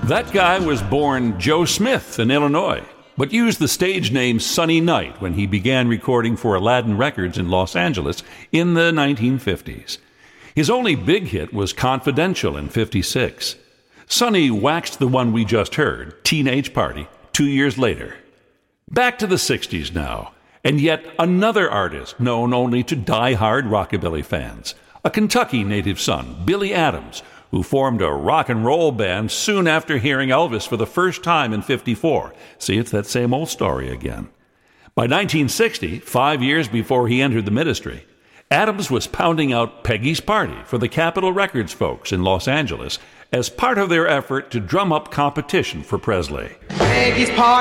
That guy was born Joe Smith in Illinois, but used the stage name Sonny Knight when he began recording for Aladdin Records in Los Angeles in the 1950s. His only big hit was Confidential in '56. Sonny waxed the one we just heard, Teenage Party, 2 years later. Back to the 60s now, and yet another artist known only to die-hard rockabilly fans, a Kentucky native son, Billy Adams, who formed a rock and roll band soon after hearing Elvis for the first time in '54. See, it's that same old story again. By 1960, 5 years before he entered the ministry, Adams was pounding out Peggy's Party for the Capitol Records folks in Los Angeles as part of their effort to drum up competition for Presley. Peggy's Party.